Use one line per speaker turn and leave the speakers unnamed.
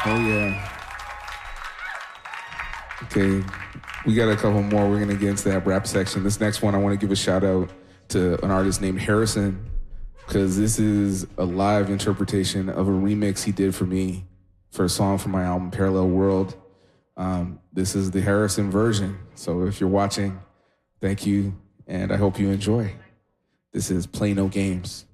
Oh, yeah. Okay, we got a couple more. We're going to get into that rap section. This next one, I want to give a shout out to an artist named Harrison, because this is a live interpretation of a remix he did for me for a song from my album, Parallel World. This is the Harrison version. So if you're watching, thank you, and I hope you enjoy. This is Play No Games.